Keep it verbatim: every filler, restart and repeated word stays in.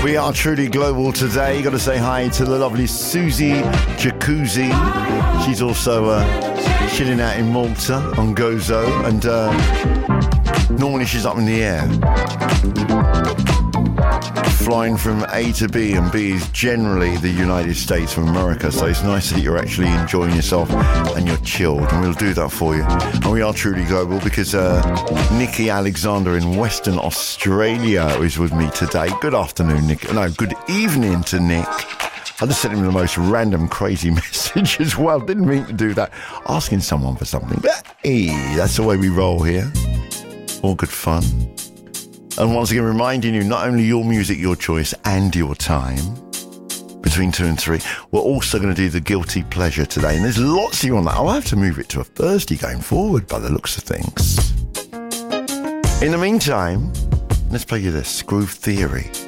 We are truly global today. Got to say hi to the lovely Susie Jacuzzi. She's also uh, chilling out in Malta on Gozo, and uh, normally she's up in the air, flying from A to B, and B is generally the United States of America. So it's nice that you're actually enjoying yourself and you're chilled, and we'll do that for you. And we are truly global because uh, Nikki Alexander in Western Australia is with me today. Good afternoon, Nick. No, good evening to Nick. I just sent him the most random, crazy message as well. Didn't mean to do that. Asking someone for something. But hey, that's the way we roll here. All good fun. And once again, reminding you, not only your music, your choice, and your time, between two and three, we're also going to do the guilty pleasure today. And there's lots of you on that. I'll have to move it to a Thursday going forward by the looks of things. In the meantime, let's play you this Groove Theory.